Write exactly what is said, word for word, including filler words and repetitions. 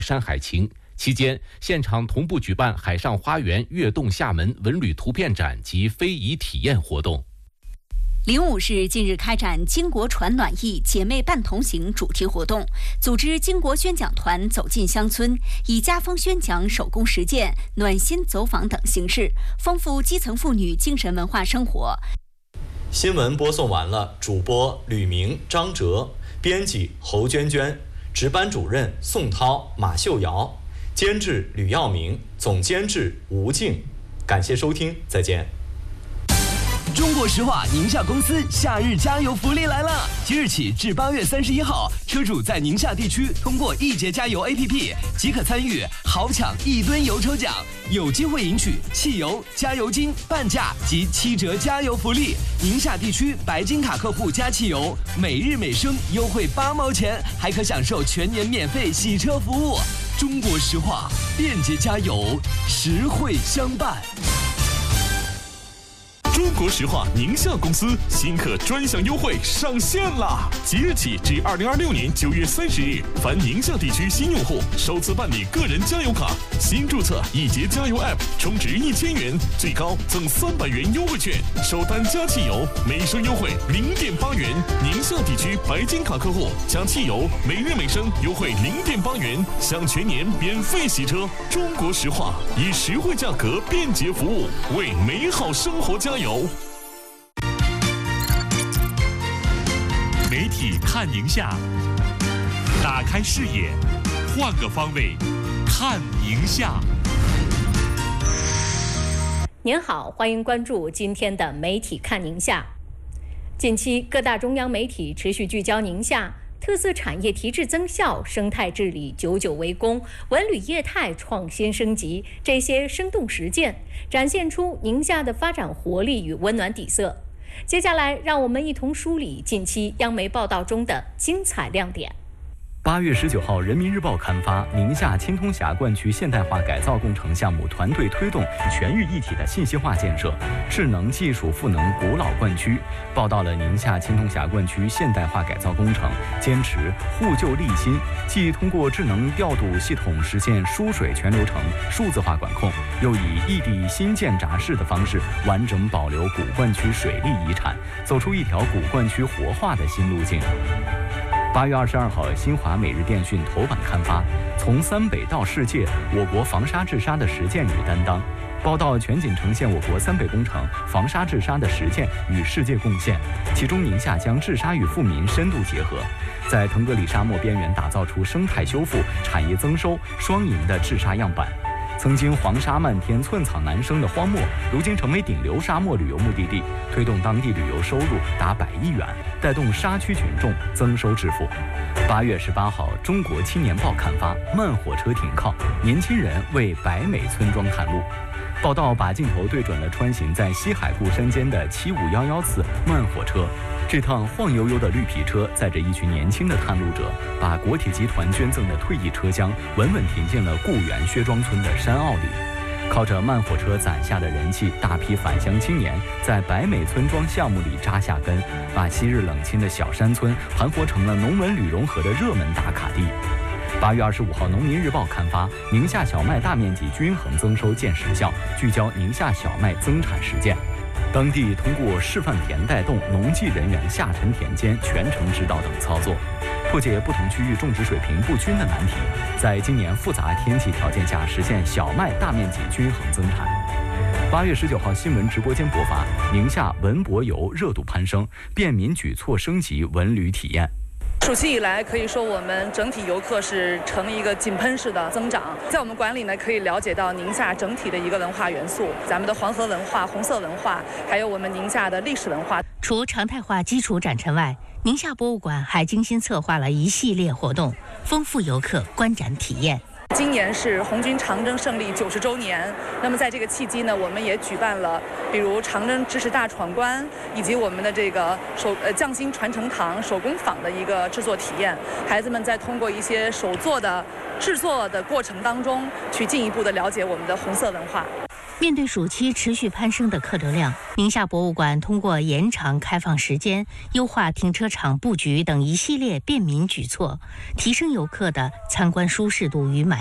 山海情。期间，现场同步举办海上花园、跃动厦门文旅图片展及非遗体验活动。 灵武市近日开展经国传暖意姐妹伴同行主题活动，组织经国宣讲团走进乡村，以家风宣讲、手工实践、暖心走访等形式，丰富基层妇女精神文化生活。 新闻播送完了，主播吕明、张哲，编辑侯娟娟，值班主任宋涛、马秀瑶，监制吕耀明，总监制吴静。感谢收听，再见。 中国石化宁夏公司夏日加油福利来了！即日起至八月三十一号，车主在宁夏地区通过易捷加油 A P P 即可参与豪抢一吨油抽奖，有机会赢取汽油、加油金、半价及七折加油福利。宁夏地区白金卡客户加汽油，每日每升优惠八毛钱，还可享受全年免费洗车服务。中国石化，便捷加油，实惠相伴。 中国石化宁夏公司新客专享优惠上线啦！即日起至二零二六年九月三十日，凡宁夏地区新用户首次办理个人加油卡，新注册易捷加油 App， 充值一千元，最高赠三百元优惠券，首单加汽油每升优惠零点八元。宁夏地区白金卡客户加汽油每日每升优惠零点八元，享全年免费洗车。中国石化以实惠价格、便捷服务，为美好生活加油。媒体看宁夏，打开视野，换个方位看宁夏。 您好，欢迎关注今天的媒体看宁夏。近期各大中央媒体持续聚焦宁夏特色产业提质增效、生态治理久久为功、文旅业态创新升级这些生动实践，展现出宁夏的发展活力与温暖底色。接下来，让我们一同梳理近期央媒报道中的精彩亮点。 八月十九号，《人民日报》刊发宁夏青通峡灌区现代化改造工程项目团队推动全域一体的信息化建设，智能技术赋能古老灌区，报道了宁夏青通峡灌区现代化改造工程坚持护旧立新，既通过智能调度系统实现输水全流程数字化管控，又以异地新建闸式的方式完整保留古灌区水利遗产，走出一条古灌区活化的新路径。八月二十二号，新华每日电讯头版刊发从三北到世界，我国防沙治沙的实践与担当，报道全景呈现我国三北工程防沙治沙的实践与世界贡献，其中宁夏将治沙与富民深度结合，在腾格里沙漠边缘打造出生态修复、产业增收双赢的治沙样板。曾经黄沙漫天、寸草难生的荒漠，如今成为顶流沙漠旅游目的地，推动当地旅游收入达百亿元，带动沙区群众增收致富。八月十八号，《中国青年报》刊发慢火车停靠，年轻人为百美村庄探路。报道把镜头对准了穿行在西海固山间的七五一一次慢火车。这趟晃悠悠的绿皮车载着一群年轻的探路者，把国铁集团捐赠的退役车厢稳稳停进了固原薛庄村的山坳里。靠着慢火车攒下的人气，大批返乡青年在百美村庄项目里扎下根，把昔日冷清的小山村盘活成了农文旅融合的热门打卡地。八月二十五号，《农民日报》刊发宁夏小麦大面积均衡增收见实效，聚焦宁夏小麦增产实践。当地通过示范田带动农技人员下沉田间全程指导等操作，破解不同区域种植水平不均的难题，在今年复杂天气条件下实现小麦大面积均衡增产。八月十九号，新闻直播间播发宁夏文博游热度攀升，便民举措升级文旅体验。 暑期以来，可以说我们整体游客是呈一个井喷式的增长。在我们馆里呢，可以了解到宁夏整体的一个文化元素，咱们的黄河文化、红色文化，还有我们宁夏的历史文化。 除常态化基础展陈外，宁夏博物馆还精心策划了一系列活动，丰富游客观展体验。 今年是红军长征胜利九十周年，那么在这个契机呢，我们也举办了比如长征知识大闯关，以及我们的这个手呃匠心传承堂手工坊的一个制作体验。孩子们在通过一些手作的制作的过程当中，去进一步的了解我们的红色文化。 面对暑期持续攀升的客流量，宁夏博物馆通过延长开放时间、优化停车场布局等一系列便民举措，提升游客的参观舒适度与满